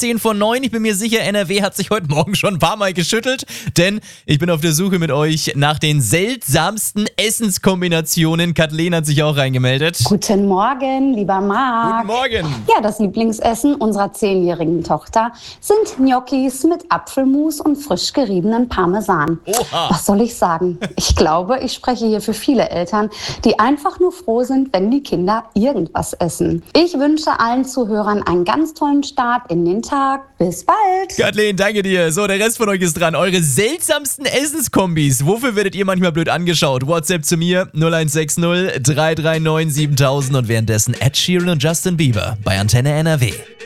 10 vor 9. Ich bin mir sicher, NRW hat sich heute Morgen schon ein paar Mal geschüttelt, denn ich bin auf der Suche mit euch nach den seltsamsten Essenskombinationen. Kathleen hat sich auch reingemeldet. Guten Morgen, lieber Marc. Guten Morgen. Ja, das Lieblingsessen unserer 10-jährigen Tochter sind Gnocchis mit Apfelmus und frisch geriebenen Parmesan. Oha. Was soll ich sagen? Ich glaube, ich spreche hier für viele Eltern, die einfach nur froh sind, wenn die Kinder irgendwas essen. Ich wünsche allen Zuhörern einen ganz tollen Start in den Tag. Bis bald. Kathleen, danke dir. So, der Rest von euch ist dran. Eure seltsamsten Essenskombis. Wofür werdet ihr manchmal blöd angeschaut? WhatsApp zu mir 0160 339 7000 und währenddessen Ed Sheeran und Justin Bieber bei Antenne NRW.